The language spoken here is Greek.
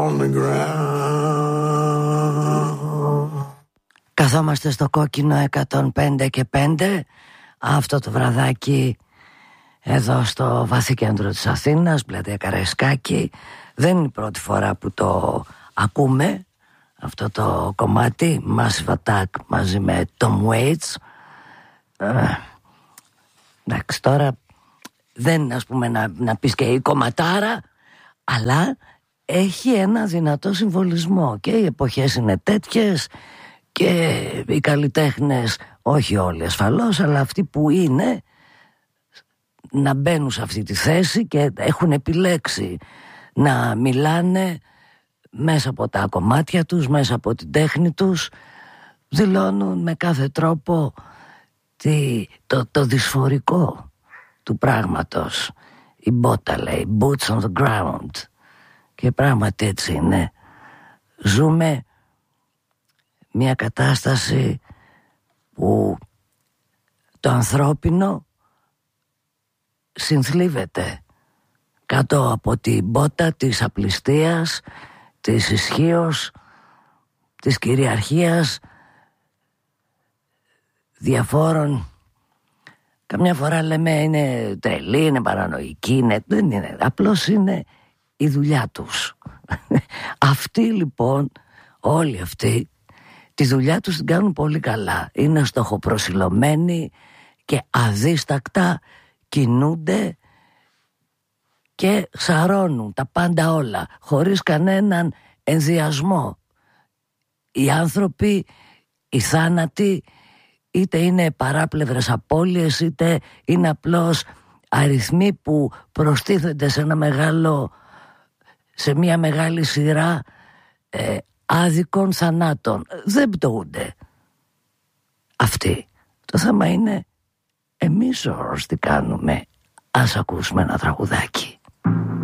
Καθόμαστε στο κόκκινο 105 και 5 αυτό το βραδάκι εδώ στο βαθύ κέντρο της Αθήνας, πλατεία Καραϊσκάκη. Δεν είναι η πρώτη φορά που το ακούμε αυτό το κομμάτι, Massive Attack μαζί με Tom Waits. Εντάξει, τώρα δεν είναι, ας πούμε, να πεις και η κομματάρα, αλλά έχει ένα δυνατό συμβολισμό και οι εποχές είναι τέτοιες και οι καλλιτέχνες, όχι όλοι ασφαλώς, αλλά αυτοί που είναι, να μπαίνουν σε αυτή τη θέση και έχουν επιλέξει να μιλάνε μέσα από τα κομμάτια τους, μέσα από την τέχνη τους, δηλώνουν με κάθε τρόπο το δυσφορικό του πράγματος. Η μπότα λέει, boots on the ground, και πράγματι έτσι είναι. Ζούμε μια κατάσταση που το ανθρώπινο συνθλίβεται κάτω από την μπότα της απληστίας, της ισχύος, της κυριαρχίας διαφόρων. Καμιά φορά λέμε είναι τρελή, είναι παρανοϊκή, δεν είναι, απλώς είναι η δουλειά τους. Αυτοί λοιπόν, όλοι αυτοί, τη δουλειά τους την κάνουν πολύ καλά. Είναι στοχοπροσιλωμένοι και αδίστακτα κινούνται και σαρώνουν τα πάντα όλα, χωρίς κανέναν ενδιασμό. Οι άνθρωποι, οι θάνατοι, είτε είναι παράπλευρες απώλειες, είτε είναι απλώς αριθμοί που προστίθενται σε μια μεγάλη σειρά άδικων θανάτων. Δεν πτωούνται αυτοί. Το θέμα είναι εμείς όμως τι κάνουμε. Ας ακούσουμε ένα τραγουδάκι.